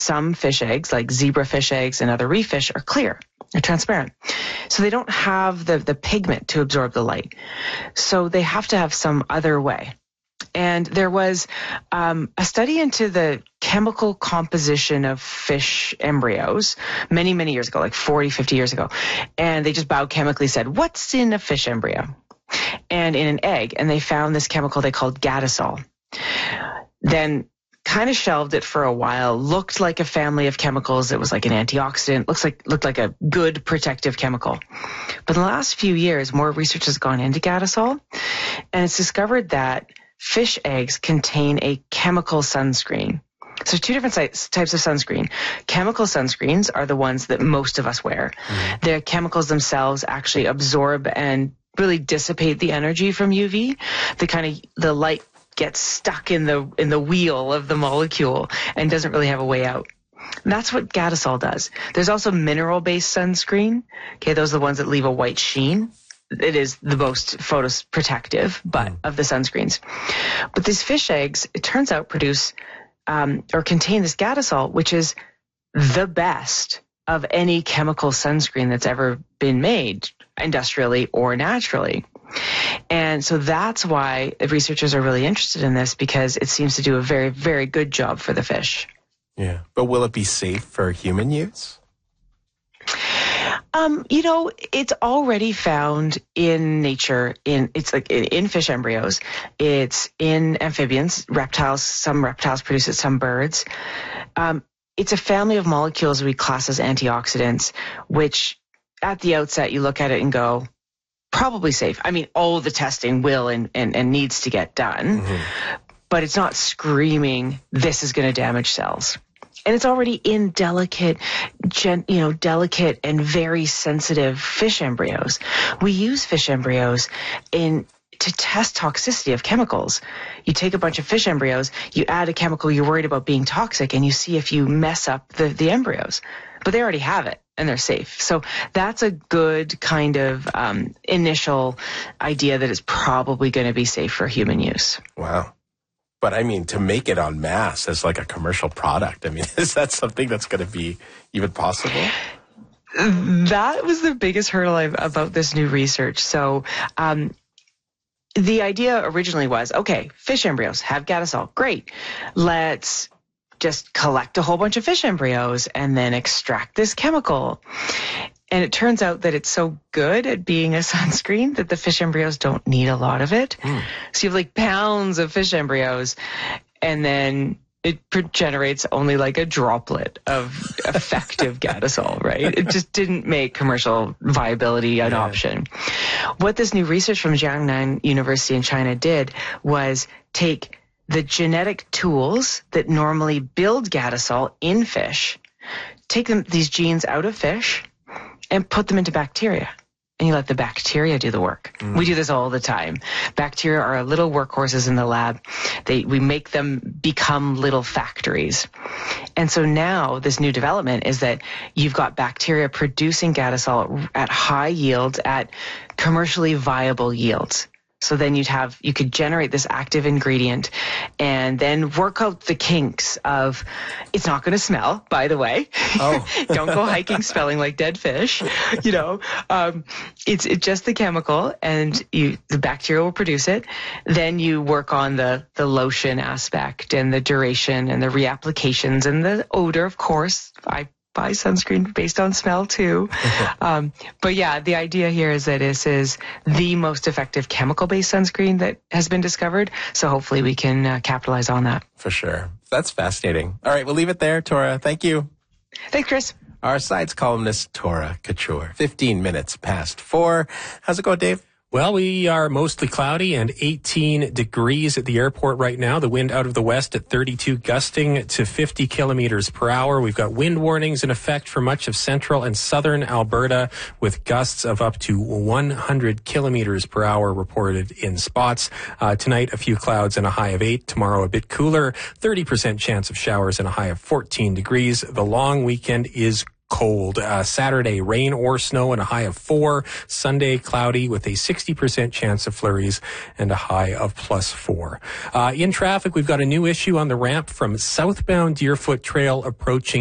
some fish eggs, like zebrafish eggs and other reef fish, are clear. They're transparent. So they don't have the pigment to absorb the light. So they have to have some other way. And there was a study into the chemical composition of fish embryos many, many years ago, like 40, 50 years ago. And they just biochemically said, what's in a fish embryo? And in an egg. And they found this chemical they called gadisol. Then kind of shelved it for a while, looked like a family of chemicals. It was like an antioxidant, looked like a good protective chemical. But in the last few years, more research has gone into gadisol, and it's discovered that fish eggs contain a chemical sunscreen. So two different types of sunscreen. Chemical sunscreens are the ones that most of us wear. Mm-hmm. The chemicals themselves actually absorb and really dissipate the energy from UV. The light gets stuck in the wheel of the molecule and doesn't really have a way out. And that's what gadisol does. There's also mineral-based sunscreen. Okay, those are the ones that leave a white sheen. It is the most photoprotective of the sunscreens. But these fish eggs, it turns out, produce or contain this gadisol, which is the best of any chemical sunscreen that's ever been made, industrially or naturally. And so that's why researchers are really interested in this, because it seems to do a very, very good job for the fish. Yeah. But will it be safe for human use? It's already found in nature. It's like in fish embryos. It's in amphibians, reptiles. Some reptiles produce it, some birds. It's a family of molecules we class as antioxidants, which at the outset you look at it and go, probably safe. I mean, all the testing will and needs to get done, but it's not screaming, this is going to damage cells. And it's already in delicate and very sensitive fish embryos. We use fish embryos to test toxicity of chemicals. You take a bunch of fish embryos, you add a chemical you're worried about being toxic, and you see if you mess up the embryos. But they already have it, and they're safe. So that's a good kind of initial idea that it's probably going to be safe for human use. Wow. But I mean, to make it en masse as like a commercial product, I mean, is that something that's going to be even possible? That was the biggest hurdle about this new research. So the idea originally was, okay, fish embryos have gadisol. Great. Let's just collect a whole bunch of fish embryos and then extract this chemical. And it turns out that it's so good at being a sunscreen that the fish embryos don't need a lot of it. So you have like pounds of fish embryos, and then it generates only like a droplet of effective gadisol, right? It just didn't make commercial viability an option. What this new research from Jiangnan University in China did was take the genetic tools that normally build gadisol in fish, take these genes out of fish, and put them into bacteria. And you let the bacteria do the work. We do this all the time. Bacteria are little workhorses in the lab. We make them become little factories. And so now this new development is that you've got bacteria producing gadisol at high yields, at commercially viable yields. So then you could generate this active ingredient and then work out the kinks of, it's not going to smell, by the way. Oh. Don't go hiking smelling like dead fish. It's just the chemical, and the bacteria will produce it. Then you work on the lotion aspect and the duration and the reapplications and the odor, of course. I buy sunscreen based on smell too. But yeah, the idea here is that this is the most effective chemical-based sunscreen that has been discovered. So hopefully we can capitalize on that. For sure. That's fascinating. All right, we'll leave it there, Tora. Thank you. Thanks, Chris. Our science columnist, Tora Couture. 15 minutes past 4. How's it going, Dave? Well, we are mostly cloudy and 18 degrees at the airport right now. The wind out of the west at 32, gusting to 50 kilometers per hour. We've got wind warnings in effect for much of central and southern Alberta, with gusts of up to 100 kilometers per hour reported in spots. Tonight, a few clouds and a high of 8. Tomorrow, a bit cooler, 30% chance of showers and a high of 14 degrees. The long weekend is cold. Saturday, rain or snow and a high of 4. Sunday, cloudy with a 60% chance of flurries and a high of +4. In traffic, we've got a new issue on the ramp from southbound Deerfoot Trail approaching